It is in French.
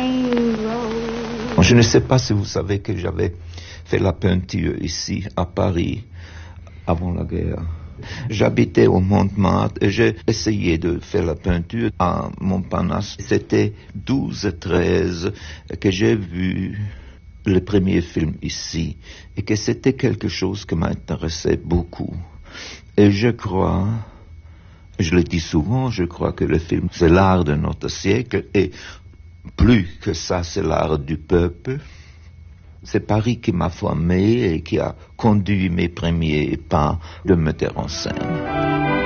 rainbow. Je ne sais pas si vous savez que j'avais fait la peinture ici, à Paris, avant la guerre. J'habitais au Montmartre et j'ai essayé de faire la peinture à Montparnasse. C'était 12-13 que j'ai vu le premier film ici et que c'était quelque chose qui m'intéressait beaucoup. Et je crois, je le dis souvent, je crois que le film c'est l'art de notre siècle et plus que ça c'est l'art du peuple. C'est Paris qui m'a formé et qui a conduit mes premiers pas de metteur en scène.